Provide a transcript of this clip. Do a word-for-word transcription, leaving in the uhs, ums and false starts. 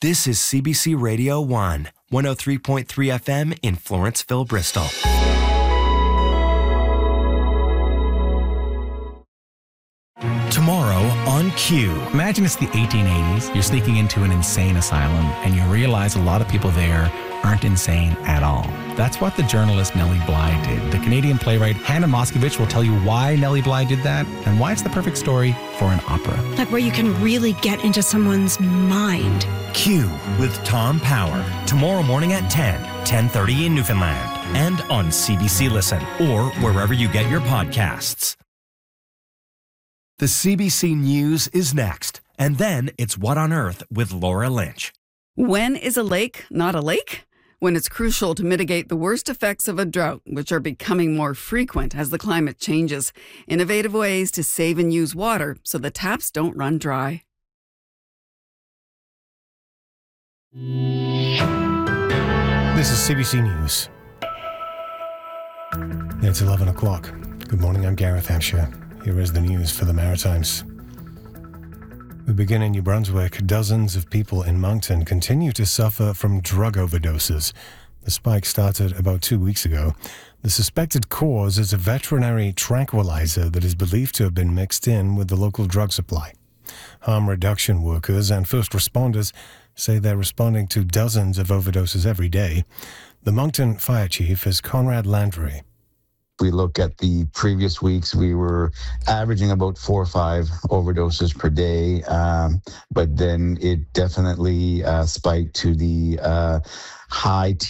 This is C B C Radio one, one oh three point three F M in Florenceville, Bristol. Tomorrow on Q. Imagine it's the eighteen eighties. You're sneaking into an insane asylum and you realize a lot of people there aren't insane at all. That's what the journalist Nellie Bly did. The Canadian playwright Hannah Moscovich will tell you why Nellie Bly did that and why it's the perfect story for an opera. Like where you can really get into someone's mind. Q with Tom Power. Tomorrow morning at ten, ten thirty in Newfoundland. And on C B C Listen or wherever you get your podcasts. The C B C News is next. And then it's What on Earth with Laura Lynch. When is a lake not a lake? When it's crucial to mitigate the worst effects of a drought, which are becoming more frequent as the climate changes. Innovative ways to save and use water so the taps don't run dry. This is C B C News. It's eleven o'clock. Good morning, I'm Gareth Hampshire. Here is the news for the Maritimes. We begin in New Brunswick. Dozens of people in Moncton continue to suffer from drug overdoses. The spike started about two weeks ago. The suspected cause is a veterinary tranquilizer that is believed to have been mixed in with the local drug supply. Harm reduction workers and first responders say they're responding to dozens of overdoses every day. The Moncton fire chief is Conrad Landry. We look at the previous weeks, we were averaging about four or five overdoses per day, um, but then it definitely uh, spiked to the uh, high